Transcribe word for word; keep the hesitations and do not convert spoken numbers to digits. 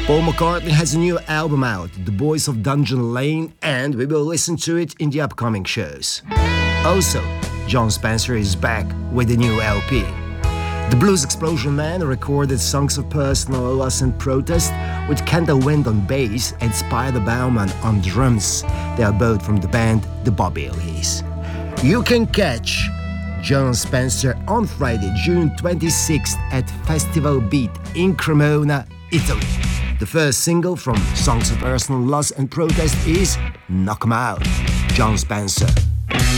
Paul McCartney has a new album out, The Boys of Dungeon Lane, and we will listen to it in the upcoming shows. Also, Jon Spencer is back with a new L P. The Blues Explosion Man recorded songs of personal loss and protest with Kendall Wind on bass and Spider Bauman on drums. They are both from the band The Bobby Lees. You can catch Jon Spencer on Friday, June twenty-sixth at Festival Beat in Cremona, Italy. The first single from Songs of Personal Loss and Protest is Knock 'em Out, Jon Spencer.